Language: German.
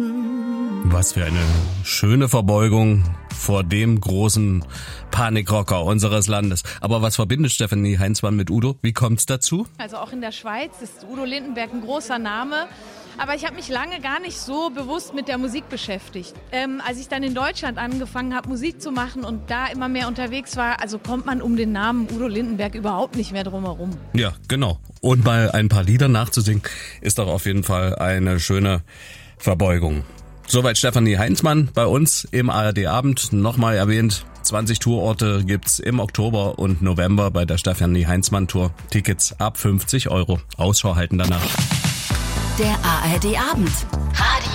Was für eine schöne Verbeugung vor dem großen Panikrocker unseres Landes. Aber was verbindet Stefanie Heinzmann mit Udo? Wie kommt's dazu? Also auch in der Schweiz ist Udo Lindenberg ein großer Name. Aber ich habe mich lange gar nicht so bewusst mit der Musik beschäftigt. Als ich dann in Deutschland angefangen habe, Musik zu machen und da immer mehr unterwegs war, also kommt man um den Namen Udo Lindenberg überhaupt nicht mehr drum herum. Ja, genau. Und mal ein paar Lieder nachzusingen, ist doch auf jeden Fall eine schöne Verbeugung. Soweit Stefanie Heinzmann bei uns im ARD-Abend. Nochmal erwähnt, 20 Tourorte gibt's im Oktober und November bei der Stefanie Heinzmann-Tour. Tickets ab 50 €. Ausschau halten danach. Der ARD-Abend.